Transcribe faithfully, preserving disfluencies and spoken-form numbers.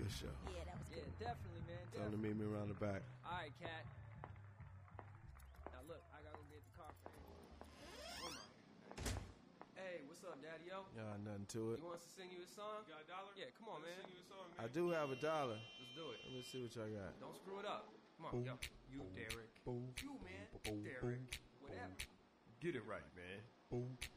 Good show. Yeah, that was good. Yeah, definitely, man. Tell him to meet me around the back. All right, cat. Now look, I gotta go get the car for him. Hey, what's up, Daddy-O? Yeah, nothing to it. You want us to sing you a song? You got a dollar? Yeah, come on, Let's man. sing you a song, man. I do have a dollar. Let's do it. Let me see what y'all got. Don't screw it up. Come on, Boom. yo. You, Derek. Boom. You, man. Boom. Derek. Boom. Whatever. Get it right, man. Boom.